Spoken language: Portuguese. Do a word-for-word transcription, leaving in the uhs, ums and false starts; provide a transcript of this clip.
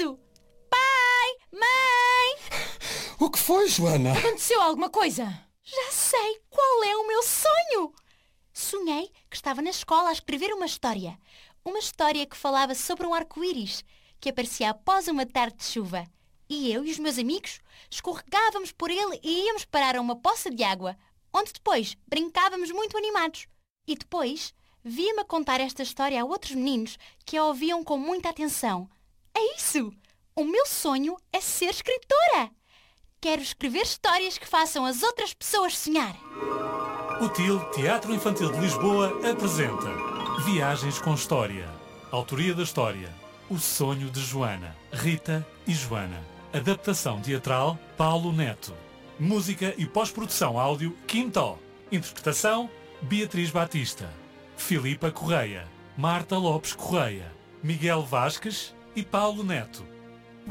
isso? Pai! Mãe! O que foi, Joana? Aconteceu alguma coisa? Já sei qual é o meu sonho! Sonhei que estava na escola a escrever uma história. Uma história que falava sobre um arco-íris que aparecia após uma tarde de chuva. E eu e os meus amigos escorregávamos por ele e íamos parar a uma poça de água, onde depois brincávamos muito animados. E depois via-me a contar esta história a outros meninos que a ouviam com muita atenção. É isso! O meu sonho é ser escritora! Quero escrever histórias que façam as outras pessoas sonhar. O T I L Teatro Infantil de Lisboa apresenta Viagens com História. Autoria da história: O Sonho de Joana, Rita e Joana. Adaptação teatral: Paulo Neto. Música e pós-produção áudio: Quintó. Interpretação: Beatriz Batista, Filipa Correia, Marta Lopes Correia, Miguel Vasques e Paulo Neto.